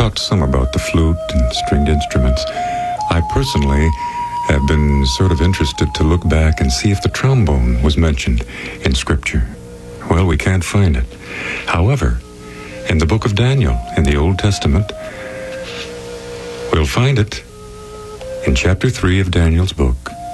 talked some about the flute and stringed instruments. I personally have been sort of interested to look back and see if the trombone was mentioned in Scripture. Well, we can't find it. However, in the book of Daniel, in the Old Testament, we'll find it in chapter 3 of Daniel's book,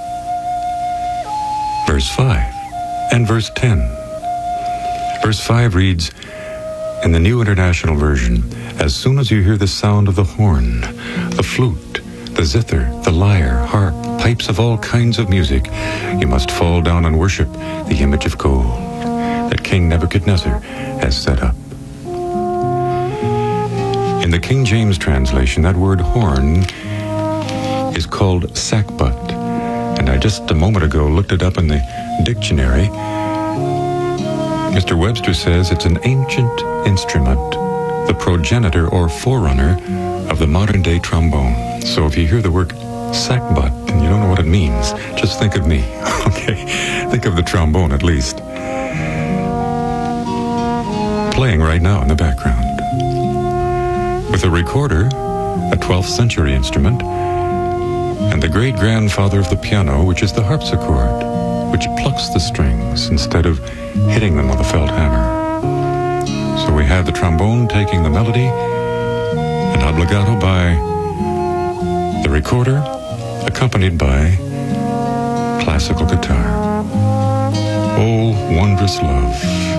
verse 5 and verse 10. Verse 5 reads, in the New International Version, as soon as you hear the sound of the horn, the flute, the zither, the lyre, harp, pipes of all kinds of music, you must fall down and worship the image of gold that King Nebuchadnezzar has set up. In the King James translation, that word horn is called sackbut, and I just a moment ago looked it up in the dictionary. Mr. Webster says it's an ancient instrument, the progenitor or forerunner of the modern-day trombone. So if you hear the word sackbut and you don't know what it means, just think of me, okay? Think of the trombone at least. Playing right now in the background. With a recorder, a 12th century instrument, and the great-grandfather of the piano, which is the harpsichord, which plucks the strings instead of hitting them with a felt hammer. So we have the trombone taking the melody, an obligato by the recorder, accompanied by classical guitar. Oh, wondrous love.